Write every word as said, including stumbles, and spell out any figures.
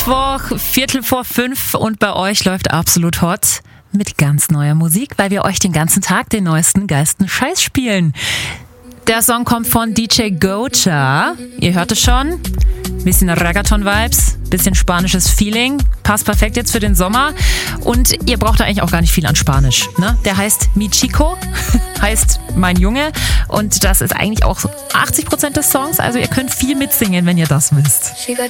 Mittwoch, Viertel vor fünf und bei euch läuft Absolut Hot mit ganz neuer Musik, weil wir euch den ganzen Tag den neuesten, geilsten Scheiß spielen. Der Song kommt von D J Gocha. Ihr hört es schon. Bisschen Reggaeton-Vibes, bisschen spanisches Feeling. Passt perfekt jetzt für den Sommer. Und ihr braucht da eigentlich auch gar nicht viel an Spanisch. Ne? Der heißt Mi Chico, heißt mein Junge. Und das ist eigentlich auch achtzig Prozent des Songs. Also ihr könnt viel mitsingen, wenn ihr das wisst. She got